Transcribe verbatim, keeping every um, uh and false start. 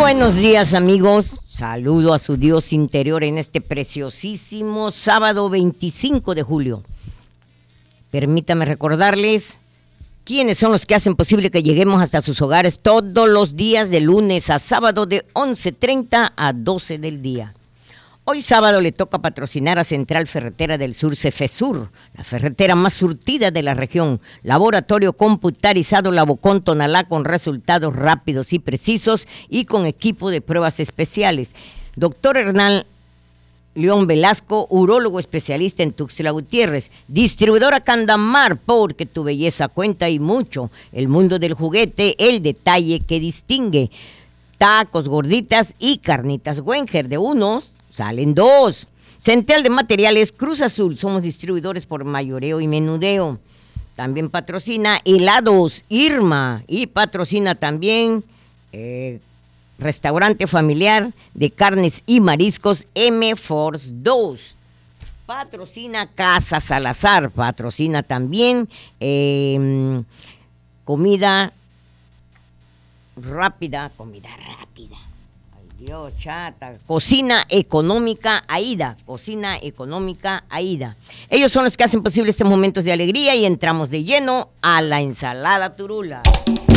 Buenos días, amigos. Saludo a su Dios interior en este preciosísimo sábado veinticinco de julio. Permítame recordarles quiénes son los que hacen posible que lleguemos hasta sus hogares todos los días de lunes a sábado de once treinta a doce del día. Hoy sábado le toca patrocinar a Central Ferretera del Sur, Cefesur, la ferretera más surtida de la región. Laboratorio computarizado Labocón Tonalá con resultados rápidos y precisos y con equipo de pruebas especiales. Doctor Hernán León Velasco, urólogo especialista en Tuxtla Gutiérrez. Distribuidora Candamar, porque tu belleza cuenta y mucho. El mundo del juguete, el detalle que distingue. Tacos, gorditas y carnitas Wenger. De unos salen dos. Central de Materiales Cruz Azul. Somos distribuidores por mayoreo y menudeo. También patrocina Helados Irma. Y patrocina también eh, Restaurante Familiar de Carnes y Mariscos M Force dos. Patrocina Casa Salazar. Patrocina también eh, comida rápida. Comida rápida. Dios, chata. Cocina Económica Aida. Cocina Económica Aida. Ellos son los que hacen posible estos momentos de alegría y entramos de lleno a la ensalada turula.